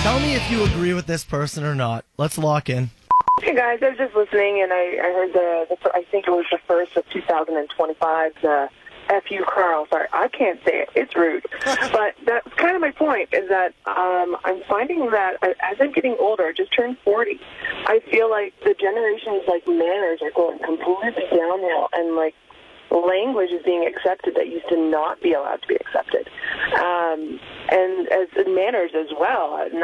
Tell me if you agree with this person or not. Let's lock in. Hey guys, I was just listening and I heard I think it was the first of 2025, the F.U. Carl. Sorry, I can't say it. It's rude. But that's kind of my point, is that I'm finding that as I'm getting older, I just turned 40, I feel like the generation's manners are going completely downhill, and language is being accepted that used to not be allowed to be accepted, and as manners as well. And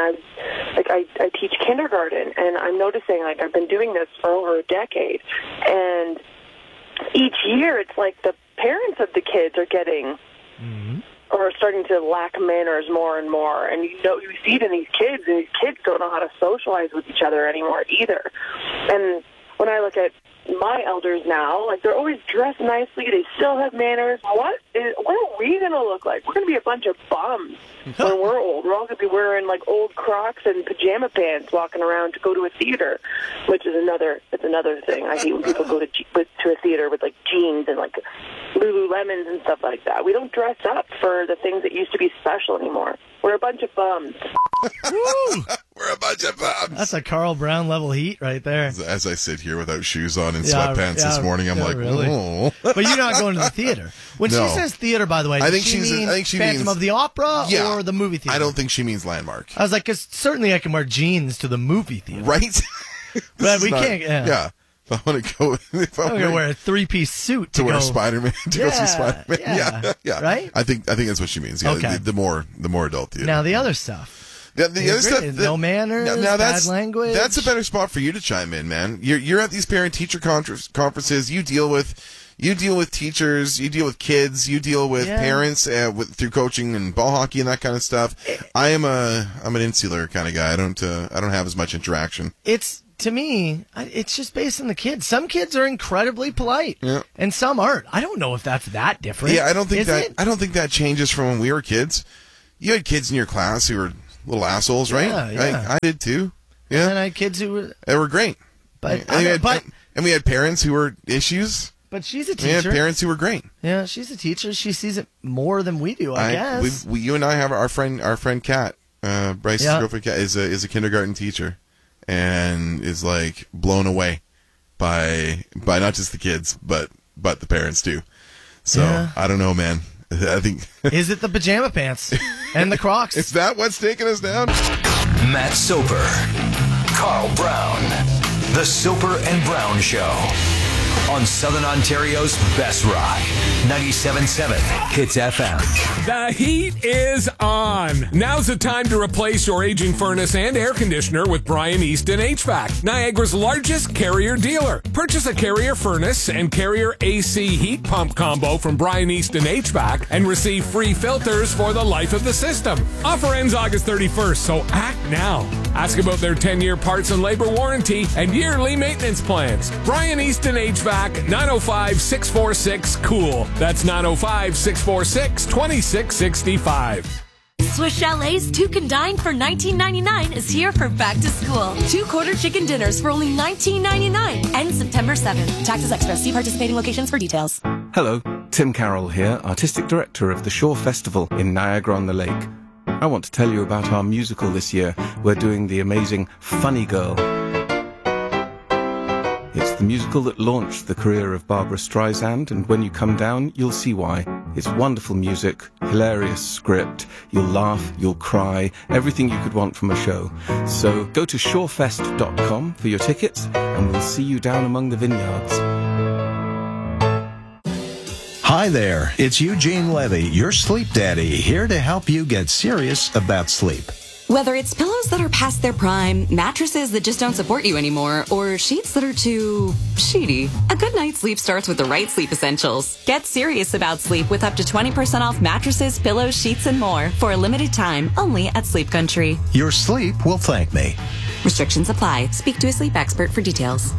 I teach kindergarten, and I'm noticing I've been doing this for over a decade, and each year it's like the parents of the kids are getting or starting to lack manners more and more, and you see it in these kids, and these kids don't know how to socialize with each other anymore either. And when I look at my elders now, they're always dressed nicely, they still have manners. What are we going to look like? We're going to be a bunch of bums when we're old. We're all going to be wearing another Crocs and pajama pants walking around to go to a theater, which is another thing. I hate when people go to a theater with jeans and Lululemons and stuff like that. We don't dress up for the things that used to be special anymore. We're a bunch of bums. We're a bunch of bums. That's a Carl Brown level heat right there. As I sit here without shoes on and sweatpants this morning, I'm really? Oh. But you're not going to the theater. When she says theater, by the way, I does think she mean Phantom of the Opera or the movie theater? I don't think she means Landmark. I was like, 'cause certainly I can wear jeans to the movie theater. Right? But we can't. Yeah. If I want to go, I'm going to wear a 3-piece suit to wear Spider-Man, go see Spider-Man. Yeah. Right? I think that's what she means. Yeah. Okay. The more adult theater. Now the other stuff. The other stuff. No manners, bad language. That's a better spot for you to chime in, man. You're at these parent-teacher conferences. You deal with teachers. You deal with kids. You deal with parents through coaching and ball hockey and that kind of stuff. I'm an insular kind of guy. I don't have as much interaction. To me, it's just based on the kids. Some kids are incredibly polite, and some aren't. I don't know if that's that different. Yeah, I don't think that changes from when we were kids. You had kids in your class who were little assholes, right? Yeah. I did too. Yeah, and I had kids who were great. But and we had parents who were issues. But she's a teacher. We had parents who were great. Yeah, she's a teacher. She sees it more than we do, I guess. You and I have our friend Kat, Bryce's girlfriend Kat, is a kindergarten teacher. And is blown away by not just the kids, but the parents too. So I don't know, man. I think is it the pajama pants and the Crocs? Is that what's taking us down? Matt Soper, Carl Brown, the Soper and Brown Show on Southern Ontario's best rock, 97.7 Hits FM. The heat is on. Now's the time to replace your aging furnace and air conditioner with Brian Easton HVAC, Niagara's largest Carrier dealer. Purchase a Carrier furnace and Carrier AC heat pump combo from Brian Easton HVAC and receive free filters for the life of the system. Offer ends August 31st, so act now. Ask about their 10-year parts and labor warranty and yearly maintenance plans. Brian Easton HVAC, 905-646-COOL. That's 905-646-2665. Swiss Chalet's Two Can Dine for $19.99 is here for back to school. 2 quarter chicken dinners for only $19.99. Ends September 7th. Taxes extra. See participating locations for details. Hello, Tim Carroll here, Artistic Director of the Shore Festival in Niagara-on-the-Lake. I want to tell you about our musical this year. We're doing the amazing Funny Girl. It's the musical that launched the career of Barbara Streisand, and when you come down, you'll see why. It's wonderful music, hilarious script, you'll laugh, you'll cry, everything you could want from a show. So go to shorefest.com for your tickets, and we'll see you down among the vineyards. Hi there, it's Eugene Levy, your sleep daddy, here to help you get serious about sleep. Whether it's pillows that are past their prime, mattresses that just don't support you anymore, or sheets that are too sheety, a good night's sleep starts with the right sleep essentials. Get serious about sleep with up to 20% off mattresses, pillows, sheets, and more for a limited time only at Sleep Country. Your sleep will thank me. Restrictions apply. Speak to a sleep expert for details.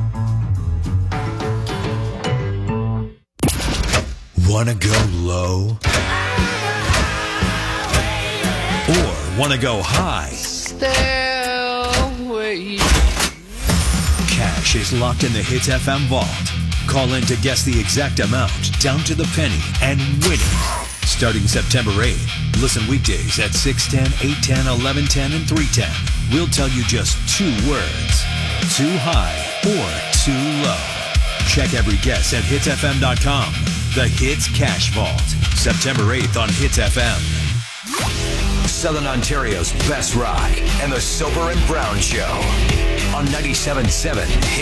Want to go low? Or want to go high? Stairway. Cash is locked in the Hits FM vault. Call in to guess the exact amount, down to the penny, and win it. Starting September 8th, listen weekdays at 610, 810, 1110, and 310. We'll tell you just 2 words. Too high or too low. Check every guess at hitsfm.com. The Hits Cash Vault. September 8th on Hits FM. Southern Ontario's best rock and the Soper and Brown Show on 97.7